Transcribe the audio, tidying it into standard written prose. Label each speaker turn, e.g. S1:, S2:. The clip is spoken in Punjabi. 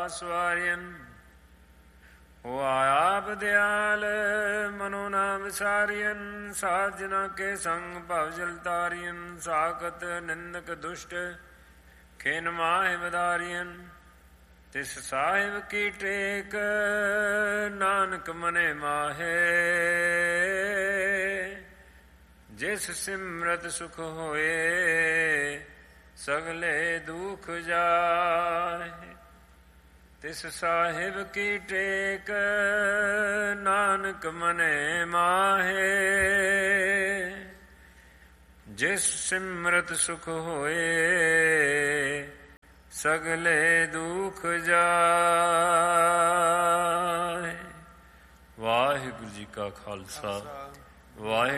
S1: ਸਵਾਰਿਯਨ। ਹੋਆ ਆਪ ਦਿਆਲ ਮਨੋ ਨਾ ਵਿਸਾਰਿਯਨ। ਸਾਧ ਜਨਾ ਕੇ ਸੰਗ ਭਵ ਜਲ ਤਾਰਿਯਨ। ਸਾਖਤ ਨਿੰਦਕ ਦੁਸ਼ਟ ਖਿਨ ਮਾਹਿ ਬਦਾਰਿਯਨ। ਤਿਸ ਸਾਹਿਬ ਕੀ ਟੇਕ ਨਾਨਕ ਮਨੇ ਮਾਹੇ। ਜਿਸ ਸਿਮਰਤ ਸੁਖ ਹੋਏ ਸਗਲੇ ਦੁਖ ਜਾਏ। ਤਿਸ ਸਾਹਿਬ ਕੀ ਟੇਕ ਨਾਨਕ ਮਨੇ ਮਾਹੇ। ਜਿਸ ਸਿਮਰਤ ਸੁਖ ਹੋਏ ਸਗਲੇ ਦੁਖ ਜਾਏ। ਵਾਹਿਗੁਰੂ ਜੀ ਕਾ ਖਾਲਸਾ ਵਾਹਿਗੁਰੂ